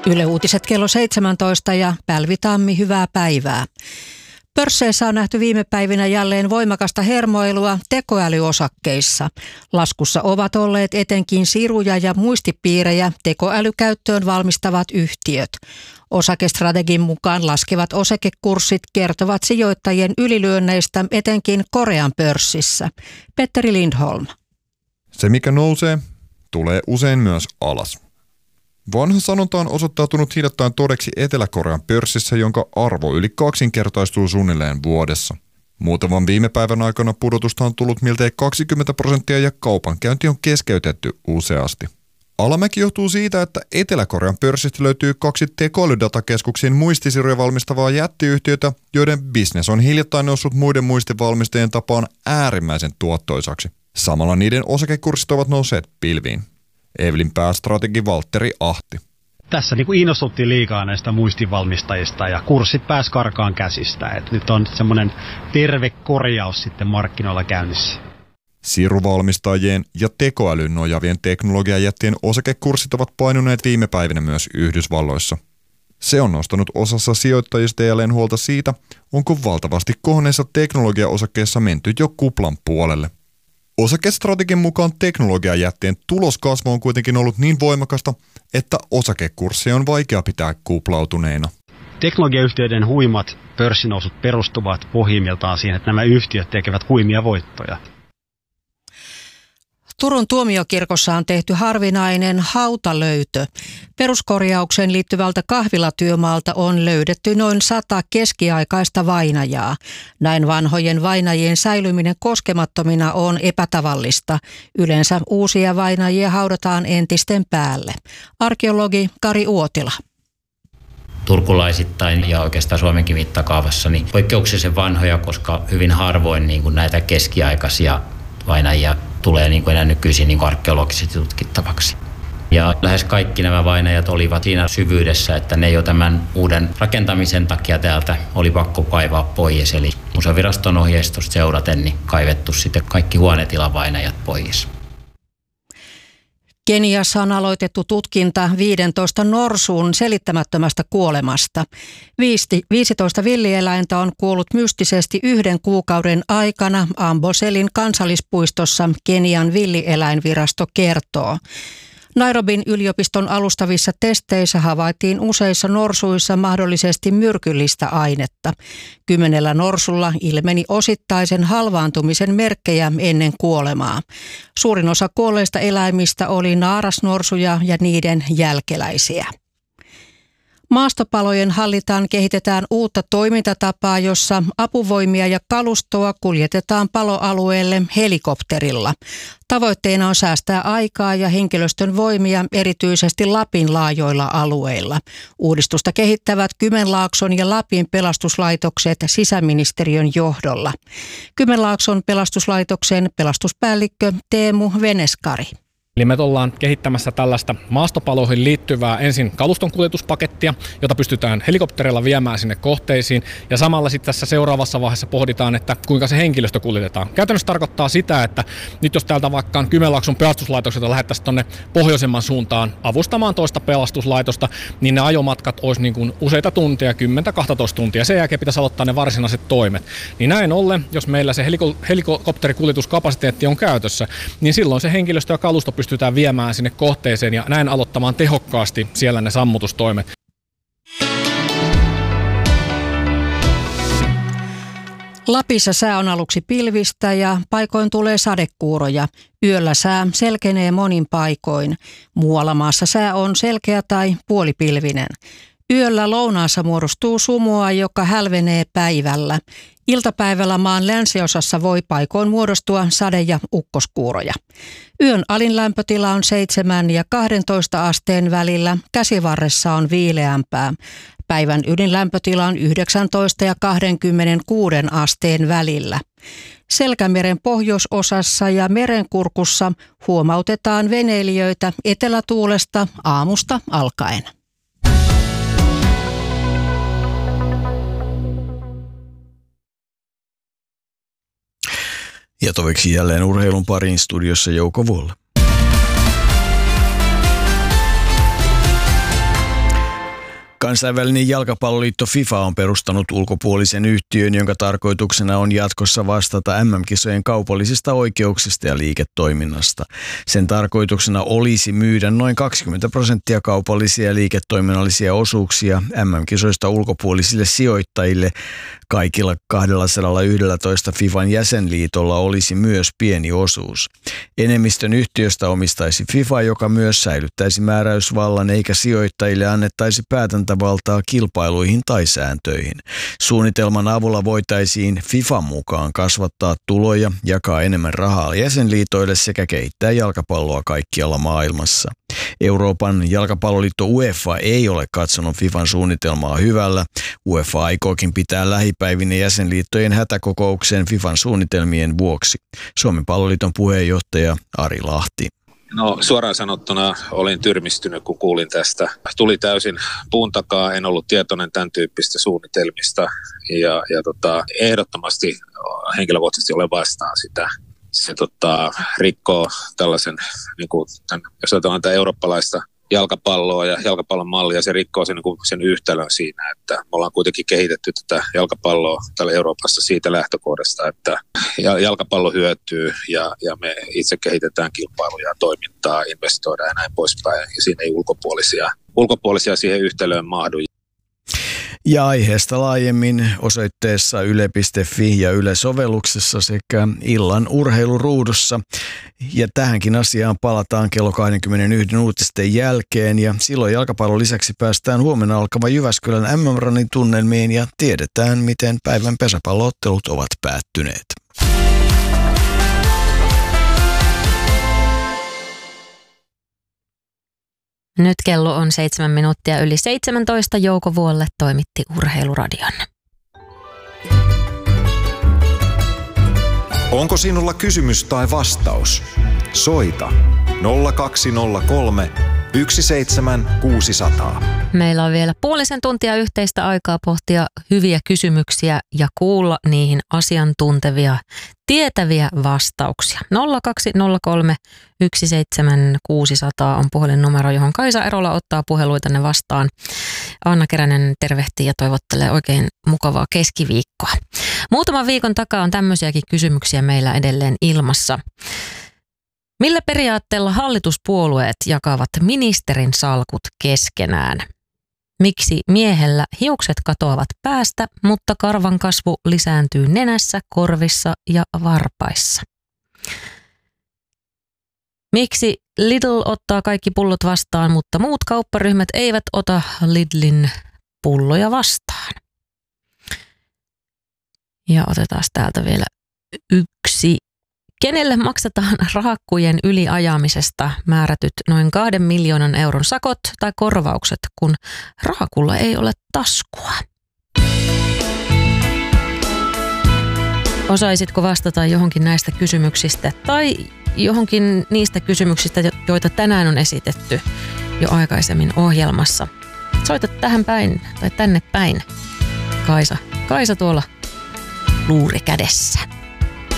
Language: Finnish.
Yle Uutiset kello 17 ja Pälvi Tammi, hyvää päivää. Pörsseissä on nähty viime päivinä jälleen voimakasta hermoilua tekoälyosakkeissa. Laskussa ovat olleet etenkin siruja ja muistipiirejä tekoälykäyttöön valmistavat yhtiöt. Osakestrategin mukaan laskevat osakekurssit kertovat sijoittajien ylilyönneistä etenkin Korean pörssissä. Petteri Lindholm. Se mikä nousee, tulee usein myös alas. Vanha sanonta on osoittautunut hiljattain todeksi Etelä-Korean pörssissä, jonka arvo yli kaksinkertaistuu suunnilleen vuodessa. Muutaman viime päivän aikana pudotusta on tullut miltei 20% ja kaupankäynti on keskeytetty useasti. Alamäki johtuu siitä, että Etelä-Korean pörssistä löytyy 2 tekoälydatakeskuksiin muistisiruja valmistavaa jättiyhtiötä, joiden bisnes on hiljattain noussut muiden muistivalmistajien tapaan äärimmäisen tuottoisaksi. Samalla niiden osakekurssit ovat nousseet pilviin. Evelin päästrategi Valtteri Ahti. Tässä innostuttiin liikaa näistä muistinvalmistajista ja kurssit pääsi karkaan käsistä. Et nyt on semmoinen terve korjaus sitten markkinoilla käynnissä. Siruvalmistajien ja tekoälyn nojavien teknologiajättien osakekurssit ovat painuneet viime päivinä myös Yhdysvalloissa. Se on nostanut osassa sijoittajista jälleen huolta siitä, onko valtavasti kohonneissa teknologiaosakkeissa menty jo kuplan puolelle. Osakestrategin mukaan teknologiajättien tuloskasvu on kuitenkin ollut niin voimakasta, että osakekursseja on vaikea pitää kuplautuneina. Teknologiayhtiöiden huimat pörssinousut perustuvat pohjimmiltaan siihen, että nämä yhtiöt tekevät huimia voittoja. Turun tuomiokirkossa on tehty harvinainen hautalöytö. Peruskorjaukseen liittyvältä kahvilatyömaalta on löydetty noin 100 keskiaikaista vainajaa. Näin vanhojen vainajien säilyminen koskemattomina on epätavallista. Yleensä uusia vainajia haudataan entisten päälle. Arkeologi Kari Uotila. Turkulaisittain ja oikeastaan Suomenkin mittakaavassa niin poikkeuksellisen vanhoja, koska hyvin harvoin niin kuin näitä keskiaikaisia vainajia tulee enää nykyisin arkeologisesti tutkittavaksi. Ja lähes kaikki nämä vainajat olivat siinä syvyydessä, että ne jo tämän uuden rakentamisen takia täältä oli pakko kaivaa pois. Eli Museoviraston ohjeistusta seuraten niin kaivettu sitten kaikki huonetilan pois. Keniassa on aloitettu tutkinta 15 norsun selittämättömästä kuolemasta. 15 villieläintä on kuollut mystisesti 1 kuukauden aikana Amboselin kansallispuistossa, Kenian villieläinvirasto kertoo. Nairobin yliopiston alustavissa testeissä havaittiin useissa norsuissa mahdollisesti myrkyllistä ainetta. 10 norsulla ilmeni osittaisen halvaantumisen merkkejä ennen kuolemaa. Suurin osa kuolleista eläimistä oli naarasnorsuja ja niiden jälkeläisiä. Maastopalojen hallintaan kehitetään uutta toimintatapaa, jossa apuvoimia ja kalustoa kuljetetaan paloalueelle helikopterilla. Tavoitteena on säästää aikaa ja henkilöstön voimia erityisesti Lapin laajoilla alueilla. Uudistusta kehittävät Kymenlaakson ja Lapin pelastuslaitokset sisäministeriön johdolla. Kymenlaakson pelastuslaitoksen pelastuspäällikkö Teemu Veneskari. Eli me ollaan kehittämässä tällaista maastopaloihin liittyvää ensin kaluston kuljetuspakettia, jota pystytään helikopterilla viemään sinne kohteisiin. Ja samalla sitten tässä seuraavassa vaiheessa pohditaan, että kuinka se henkilöstö kuljetetaan. Käytännössä tarkoittaa sitä, että nyt jos täältä vaikka Kymenlaakson pelastuslaitokselta lähettäisiin tuonne pohjoisemman suuntaan avustamaan toista pelastuslaitosta, niin ne ajomatkat olisi niin kuin useita tunteja, 10-12 tuntia. Sen jälkeen pitäisi aloittaa ne varsinaiset toimet. Niin näin ollen, jos meillä se helikopterikuljetuskapasiteetti on käytössä, niin silloin se henkilöstö ja kalusto pystytään viemään sinne kohteeseen ja näin aloittamaan tehokkaasti siellä ne sammutustoimet. Lapissa sää on aluksi pilvistä ja paikoin tulee sadekuuroja. Yöllä sää selkenee monin paikoin. Muualla maassa sää on selkeä tai puolipilvinen. Yöllä lounaassa muodostuu sumua, joka hälvenee päivällä. Iltapäivällä maan länsiosassa voi paikoin muodostua sade- ja ukkoskuuroja. Yön alin lämpötila on 7 ja 12 asteen välillä, käsivarressa on viileämpää. Päivän ydinlämpötila on 19 ja 26 asteen välillä. Selkämeren pohjoisosassa ja merenkurkussa huomautetaan veneilijöitä etelätuulesta aamusta alkaen. Ja toveksi jälleen urheilun pariin, studiossa Jouko Vuolla. Kansainvälinen jalkapalloliitto FIFA on perustanut ulkopuolisen yhtiön, jonka tarkoituksena on jatkossa vastata MM-kisojen kaupallisista oikeuksista ja liiketoiminnasta. Sen tarkoituksena olisi myydä noin 20% kaupallisia ja liiketoiminnallisia osuuksia MM-kisoista ulkopuolisille sijoittajille. Kaikilla 211 FIFAn jäsenliitolla olisi myös pieni osuus. Enemmistön yhtiöstä omistaisi FIFA, joka myös säilyttäisi määräysvallan eikä sijoittajille annettaisi päätäntävaltaa kilpailuihin tai sääntöihin. Suunnitelman avulla voitaisiin FIFAn mukaan kasvattaa tuloja, jakaa enemmän rahaa jäsenliitoille sekä kehittää jalkapalloa kaikkialla maailmassa. Euroopan jalkapalloliitto UEFA ei ole katsonut FIFAn suunnitelmaa hyvällä. UEFA aikookin pitää lähipäivinen jäsenliittojen hätäkokouksen FIFAn suunnitelmien vuoksi. Suomen palloliiton puheenjohtaja Ari Lahti. No suoraan sanottuna olin tyrmistynyt, kun kuulin tästä. Tuli täysin puun takaa, en ollut tietoinen tämän tyyppistä suunnitelmista ja ehdottomasti henkilökohtaisesti olen vastaan sitä. Se rikkoo tällaisen, niin kuin jos ajatellaan tätä eurooppalaista jalkapalloa ja jalkapallon mallia, se rikkoo sen yhtälön siinä, että me ollaan kuitenkin kehitetty tätä jalkapalloa täällä Euroopassa siitä lähtökohdasta, että jalkapallo hyötyy ja me itse kehitetään kilpailuja, toimintaa, investoidaan ja näin poispäin, ja siinä ei ulkopuolisia siihen yhtälöön mahdu. Ja aiheesta laajemmin osoitteessa yle.fi ja Yle-sovelluksessa sekä illan urheiluruudussa. Ja tähänkin asiaan palataan kello 21 uutisten jälkeen ja silloin jalkapallon lisäksi päästään huomenna alkavan Jyväskylän MM-ranin tunnelmiin ja tiedetään, miten päivän pesäpalloottelut ovat päättyneet. Nyt kello on 7 minuuttia yli 17. Jouko Vuolle toimitti Urheiluradion. Onko sinulla kysymys tai vastaus? Soita 0203 17600. Meillä on vielä puolisen tuntia yhteistä aikaa pohtia hyviä kysymyksiä ja kuulla niihin asiantuntevia, tietäviä vastauksia. 0203 17600 on puhelinnumero, johon Kaisa Erola ottaa puheluitanne vastaan. Anna Keränen tervehtii ja toivottelee oikein mukavaa keskiviikkoa. Muutaman viikon takaa on tämmöisiäkin kysymyksiä meillä edelleen ilmassa. Millä periaatteella hallituspuolueet jakavat ministerin salkut keskenään? Miksi miehellä hiukset katoavat päästä, mutta karvan kasvu lisääntyy nenässä, korvissa ja varpaissa? Miksi Lidl ottaa kaikki pullot vastaan, mutta muut kaupparyhmät eivät ota Lidlin pulloja vastaan? Ja otetaan täältä vielä yksi. Kenelle maksetaan rahakkujen yliajamisesta määrätyt noin 2 miljoonan euron sakot tai korvaukset, kun rahakulla ei ole taskua? Osaisitko vastata johonkin näistä kysymyksistä tai johonkin niistä kysymyksistä, joita tänään on esitetty jo aikaisemmin ohjelmassa? Soita tähän päin tai tänne päin. Kaisa tuolla luuri kädessä.